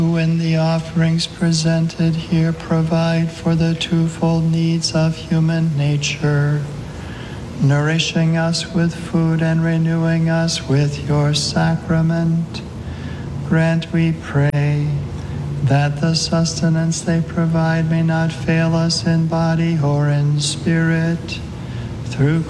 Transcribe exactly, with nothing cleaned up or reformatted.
who in the offerings presented here provide for the twofold needs of human nature, nourishing us with food and renewing us with your sacrament, grant, we pray, that the sustenance they provide may not fail us in body or in spirit, through